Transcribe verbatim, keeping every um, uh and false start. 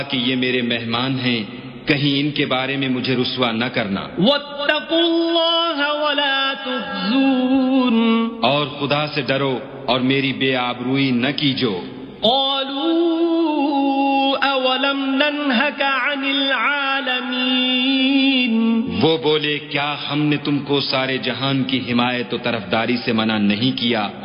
कि ये मेरे मेहमान हैं, कहीं इनके बारे में मुझे रुस्वा न करना। वत्तकुल्लाह वला तुख़्ज़ून, और खुदा से डरो और मेरी बेआबरूई न कीजो। क़ालू अवलम नन्हक अनिल आलमीन, वो बोले क्या हमने तुमको सारे जहान की हिमायत और तरफदारी से मना नहीं किया।